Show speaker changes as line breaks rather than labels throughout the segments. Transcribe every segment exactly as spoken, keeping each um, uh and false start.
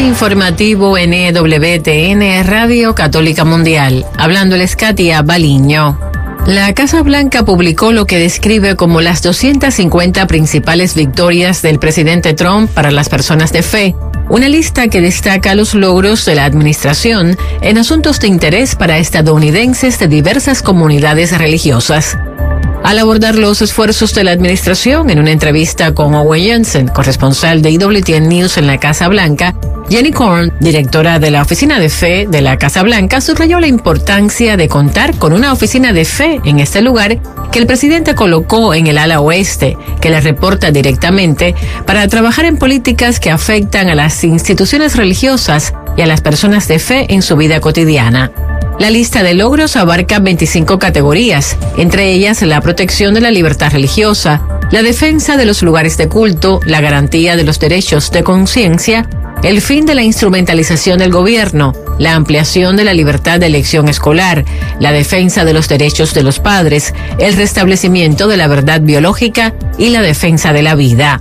informativo N W T N Radio Católica Mundial. Hablándoles Katia Baliño. La Casa Blanca publicó lo que describe como las doscientas cincuenta principales victorias del presidente Trump para las personas de fe, una lista que destaca los logros de la administración en asuntos de interés para estadounidenses de diversas comunidades religiosas. Al abordar los esfuerzos de la administración en una entrevista con Owen Johnson, corresponsal de E W T N News en la Casa Blanca, Jenny Korn, directora de la Oficina de Fe de la Casa Blanca, subrayó la importancia de contar con una oficina de fe en este lugar que el presidente colocó en el ala oeste, que le reporta directamente, para trabajar en políticas que afectan a las instituciones religiosas y a las personas de fe en su vida cotidiana. La lista de logros abarca veinticinco categorías, entre ellas la protección de la libertad religiosa, la defensa de los lugares de culto, la garantía de los derechos de conciencia, el fin de la instrumentalización del gobierno, la ampliación de la libertad de elección escolar, la defensa de los derechos de los padres, el restablecimiento de la verdad biológica y la defensa de la vida.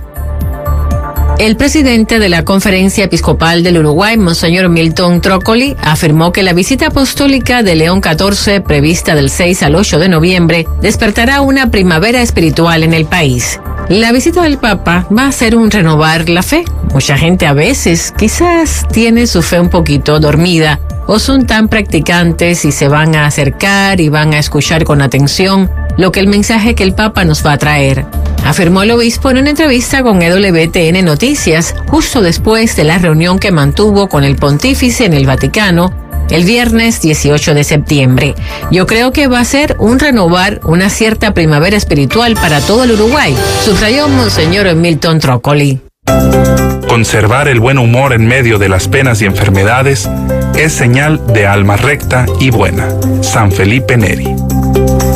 El presidente de la Conferencia Episcopal del Uruguay, Monseñor Milton Trócoli, afirmó que la visita apostólica de León catorce, prevista del seis al ocho de noviembre, despertará una primavera espiritual en el país. La visita del Papa va a ser un renovar la fe. Mucha gente a veces quizás tiene su fe un poquito dormida o son tan practicantes y se van a acercar y van a escuchar con atención lo que el mensaje que el Papa nos va a traer, afirmó el obispo en una entrevista con E W T N Noticias justo después de la reunión que mantuvo con el pontífice en el Vaticano el viernes dieciocho de septiembre. Yo creo que va a ser un renovar, una cierta primavera espiritual para todo el Uruguay, subrayó Monseñor Milton Trócoli.
Conservar el buen humor en medio de las penas y enfermedades es señal de alma recta y buena. San Felipe Neri.